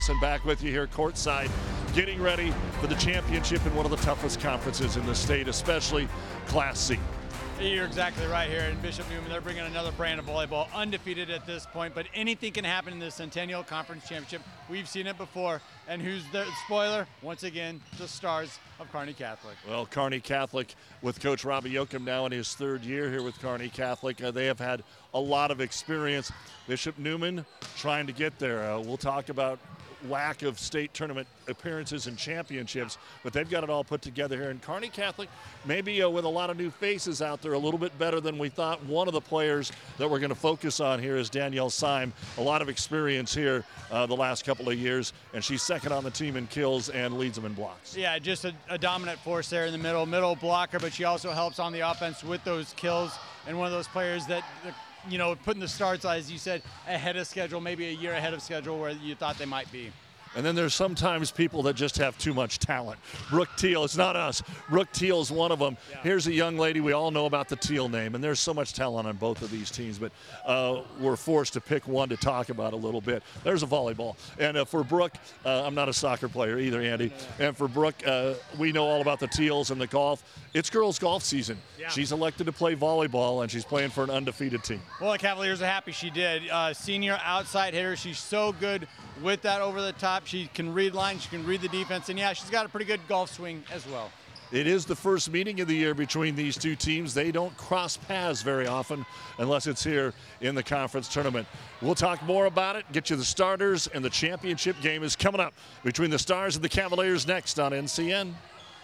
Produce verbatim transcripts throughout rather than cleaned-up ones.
And back with you here courtside, getting ready for the championship in one of the toughest conferences in the state, especially Class C. You're exactly right here in Bishop Neumann. They're bringing another brand of volleyball, undefeated at this point, but anything can happen in the Centennial Conference Championship. We've seen it before, and who's the spoiler? Once again, the Stars of Kearney Catholic. Well, Kearney Catholic with Coach Robbie Yoakum now in his third year here with Kearney Catholic. Uh, they have had a lot of experience. Bishop Neumann trying to get there. Uh, we'll talk about lack of state tournament appearances and championships, but they've got it all put together here. And Kearney Catholic, maybe uh, with a lot of new faces out there, a little bit better than we thought. One of the players that we're going to focus on here is Danielle Syme. A lot of experience here uh, the last couple of years, and she's second on the team in kills and leads them in blocks. Yeah, just a, a dominant force there in the middle, middle blocker, but she also helps on the offense with those kills, and one of those players that, you know, putting the starts, as you said, ahead of schedule, maybe a year ahead of schedule where you thought they might be. And then there's sometimes people that just have too much talent. Brooke Teal, it's not us. Brooke Teal is one of them. Yeah. Here's a young lady, we all know about the Teal name, and there's so much talent on both of these teams, but uh, we're forced to pick one to talk about a little bit. There's a volleyball. And uh, for Brooke, uh, I'm not a soccer player either, Andy. No, no. And for Brooke, uh, we know all about the Teals and the golf. It's girls' golf season. Yeah. She's elected to play volleyball, and she's playing for an undefeated team. Well, the Cavaliers are happy she did. Uh, senior outside hitter. She's so good with that over the top. She can read lines, she can read the defense, and yeah, she's got a pretty good golf swing as well. It is the first meeting of the year between these two teams. They don't cross paths very often unless it's here in the conference tournament. We'll talk more about it, get you the starters, and the championship game is coming up between the Stars and the Cavaliers next on N C N.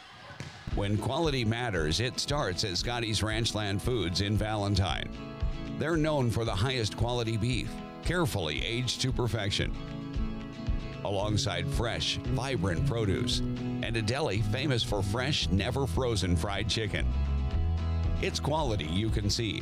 When quality matters, it starts at Scotty's Ranchland Foods in Valentine. They're known for the highest quality beef, carefully aged to perfection, alongside fresh, vibrant produce, and a deli famous for fresh, never frozen fried chicken. It's quality you can see.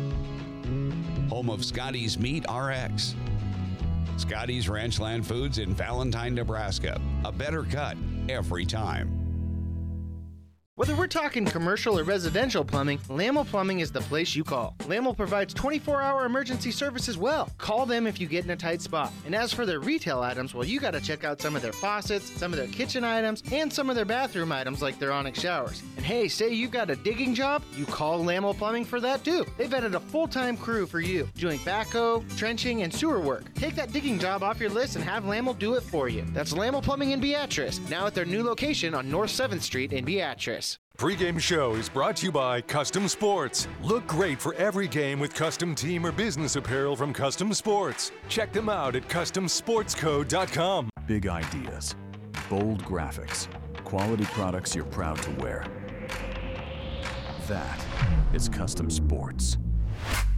Home of Scotty's Meat R X. Scotty's Ranchland Foods in Valentine, Nebraska. A better cut every time. Whether we're talking commercial or residential plumbing, Lamel Plumbing is the place you call. Lamel provides twenty-four hour emergency service as well. Call them if you get in a tight spot. And as for their retail items, well, you gotta check out some of their faucets, some of their kitchen items, and some of their bathroom items like their Onyx showers. And hey, say you've got a digging job, you call Lamel Plumbing for that too. They've added a full-time crew for you, doing backhoe, trenching, and sewer work. Take that digging job off your list and have Lamel do it for you. That's Lamel Plumbing in Beatrice, now at their new location on North seventh Street in Beatrice. Pre-game show is brought to you by Custom Sports. Look great for every game with custom team or business apparel from Custom Sports. Check them out at custom sports co dot com. Big ideas, bold graphics, quality products you're proud to wear. That is Custom Sports.